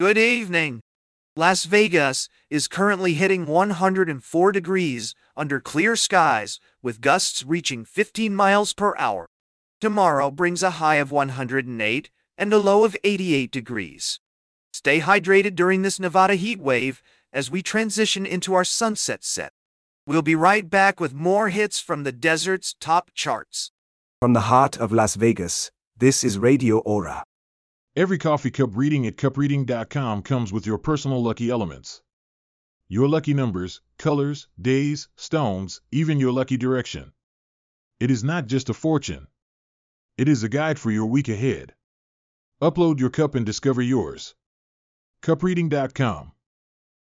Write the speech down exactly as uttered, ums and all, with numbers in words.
Good evening. Las Vegas is currently hitting one hundred four degrees under clear skies with gusts reaching fifteen miles per hour. Tomorrow brings a high of one hundred eight and a low of eighty-eight degrees. Stay hydrated during this Nevada heat wave as we transition into our sunset set. We'll be right back with more hits from the desert's top charts. From the heart of Las Vegas, this is Radio Aura. Every coffee cup reading at cup reading dot com comes with your personal lucky elements. Your lucky numbers, colors, days, stones, even your lucky direction. It is not just a fortune. It is a guide for your week ahead. Upload your cup and discover yours. cup reading dot com